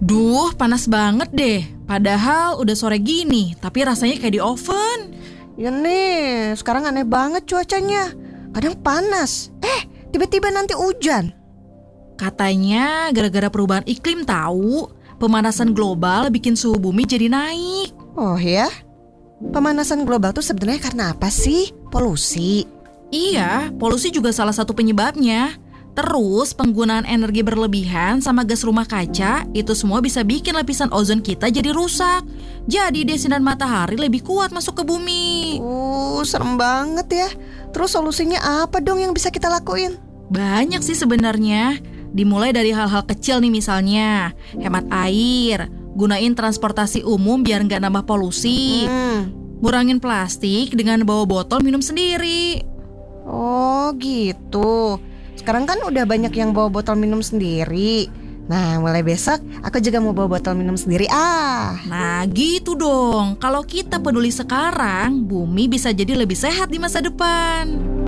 Duh, panas banget deh. Padahal udah sore gini, tapi rasanya kayak di oven. Ya nih, sekarang aneh banget cuacanya. Kadang panas, tiba-tiba nanti hujan. Katanya gara-gara perubahan iklim tahu, pemanasan global bikin suhu bumi jadi naik. Oh ya? Pemanasan global tuh sebenarnya karena apa sih? Polusi. Iya, polusi juga salah satu penyebabnya. Terus penggunaan energi berlebihan sama gas rumah kaca itu semua bisa bikin lapisan ozon kita jadi rusak. Jadi deh sinar matahari lebih kuat masuk ke bumi. Serem banget ya. Terus solusinya apa dong yang bisa kita lakuin? Banyak sih sebenarnya. Dimulai dari hal-hal kecil nih, misalnya hemat air, gunain transportasi umum biar nggak nambah polusi, ngurangin plastik dengan bawa botol minum sendiri. Oh gitu. Sekarang kan udah banyak yang bawa botol minum sendiri. Nah, mulai besok aku juga mau bawa botol minum sendiri. Nah gitu dong. Kalau kita peduli sekarang, bumi bisa jadi lebih sehat di masa depan.